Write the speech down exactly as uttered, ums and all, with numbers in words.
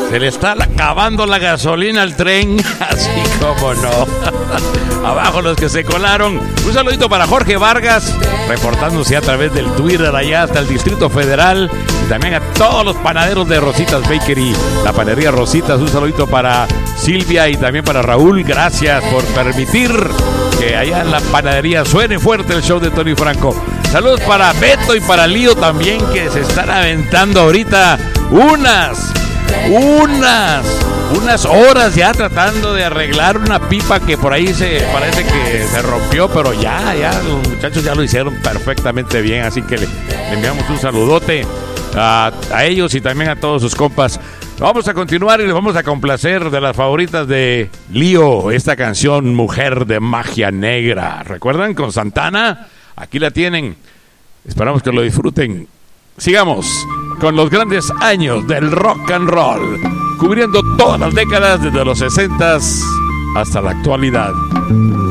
Se le está acabando la gasolina al tren, así como no. Abajo los que se colaron. Un saludito para Jorge Vargas, reportándose a través del Twitter allá hasta el Distrito Federal. Y también a todos los panaderos de Rositas Bakery, la panadería Rositas. Un saludito para Silvia y también para Raúl. Gracias por permitir que allá en la panadería suene fuerte el show de Tony Franco. Saludos para Beto y para Lío también, que se están aventando ahorita unas... Unas, unas horas ya tratando de arreglar una pipa que por ahí se parece que se rompió, pero ya, ya los muchachos ya lo hicieron perfectamente bien, así que le, le enviamos un saludote a, a ellos y también a todos sus compas. Vamos a continuar y les vamos a complacer de las favoritas de Lío, esta canción Mujer de Magia Negra. ¿Recuerdan? Con Santana, aquí la tienen. Esperamos que lo disfruten. Sigamos con los grandes años del rock and roll, cubriendo todas las décadas desde los sesentas hasta la actualidad.